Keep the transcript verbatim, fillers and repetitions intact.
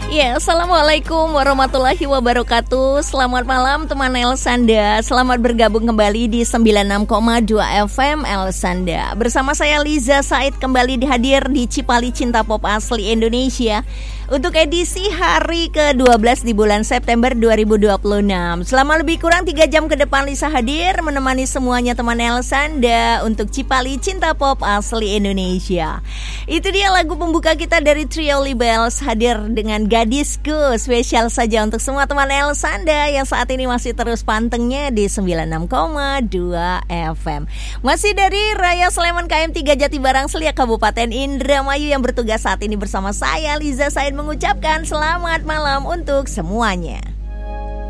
Ya, Assalamualaikum warahmatullahi wabarakatuh. Selamat malam teman Elsanda. Selamat bergabung kembali di sembilan puluh enam koma dua F M Elsanda. Bersama saya Liza Said kembali dihadir di Cipali Cinta Pop Asli Indonesia untuk edisi hari ke dua belas di bulan September dua ribu dua puluh enam. Selama lebih kurang tiga jam ke depan Lisa hadir menemani semuanya teman Elsanda untuk Cipali Cinta Pop Asli Indonesia. Itu dia lagu pembuka kita dari Trio Libels, hadir dengan Gadisku, spesial saja untuk semua teman Elsanda yang saat ini masih terus pantengnya di sembilan puluh enam koma dua F M. Masih dari Raya Sleman K M tiga Jatibarang Selia Kabupaten Indramayu yang bertugas saat ini bersama saya Liza Said mengucapkan selamat malam untuk semuanya.